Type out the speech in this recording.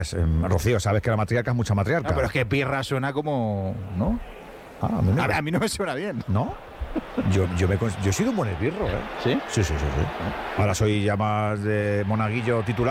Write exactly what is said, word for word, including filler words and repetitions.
Rocío, sabes que la matriarca es mucha matriarca. No, pero es que birra suena como... ¿no? Ah, a, mí no. a, a mí no me suena bien. ¿No? Yo, yo, me, yo he sido un buen esbirro, ¿eh? ¿Sí? Sí, sí, sí, sí. Ahora soy ya más de monaguillo titular.